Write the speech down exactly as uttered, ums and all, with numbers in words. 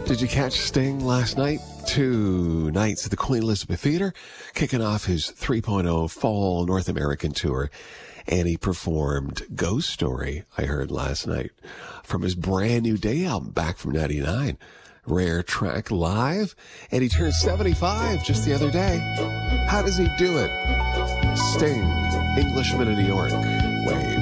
Did you catch Sting last night? Two nights at the Queen Elizabeth Theatre, kicking off his three point oh Fall North American Tour. And he performed Ghost Story, I heard last night, from his brand new day album, back from ninety-nine. Rare track live. And he turned seventy-five just the other day. How does he do it? Sting, Englishman in New York. Wave.